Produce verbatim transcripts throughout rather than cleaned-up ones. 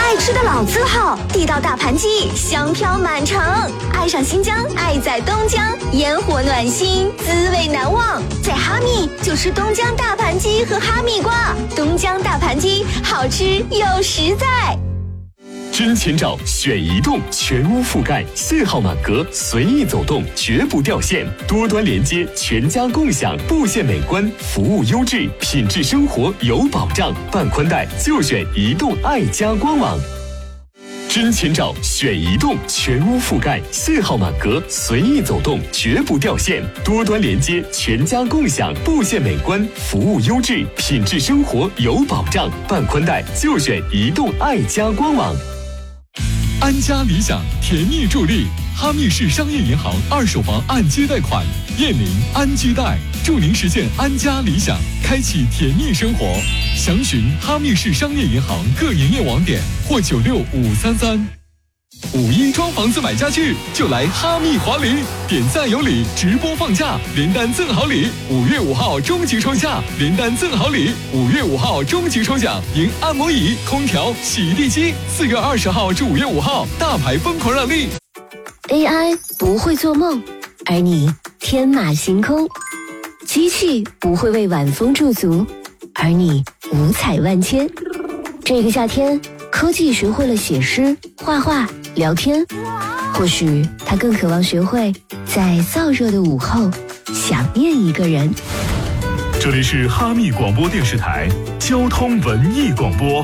爱吃的老字号，地道大盘鸡，香飘满城。爱上新疆，爱在东江，烟火暖心，滋味难忘。在哈密就吃东江大盘鸡和哈密瓜，东江大盘鸡好吃又实在。 真前照选移动，全屋覆盖，信号满格，随意走动，绝不掉线，多端连接，全家共享，布线美观，服务优质，品质生活有保障。办宽带就选移动爱家官网。真前照选移动，全屋覆盖，信号满格，随意走动，绝不掉线，多端连接，全家共享，布线美观，服务优质，品质生活有保障。办宽带就选移动爱家官网。 安家理想甜蜜助力，哈密市商业银行二手房按揭贷款，燕林安居贷，助您实现安家理想，开启甜蜜生活。详询哈密市商业银行各营业网点或九六五三三。五一装房子买家具就来哈密华林，点赞有礼，直播放假，连单赠好礼。五月五号终极抽价，连单赠好礼。五月五号终极抽奖，赢按摩椅、空调、洗地机。四月二十号至五月五号，大牌疯狂让利。 A I 不会做梦，而你天马行空；机器不会为晚风驻足，而你五彩万千。这个夏天，科技学会了写诗、画画、聊天，或许他更渴望学会在燥热的午后想念一个人。 这里是哈密广播电视台交通文艺广播。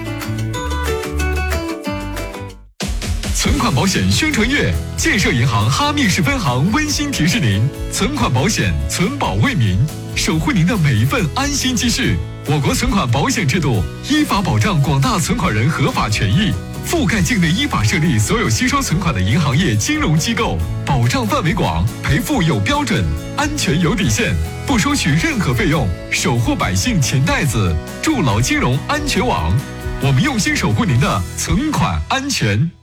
存款保险宣传月，建设银行哈密市分行温馨提示您：存款保险，存保为民，守护您的每一份安心积蓄。我国存款保险制度依法保障广大存款人合法权益，覆盖境内依法设立所有吸收存款的银行业金融机构，保障范围广，赔付有标准，安全有底线，不收取任何费用，守护百姓钱袋子，筑牢金融安全网。我们用心守护您的存款安全。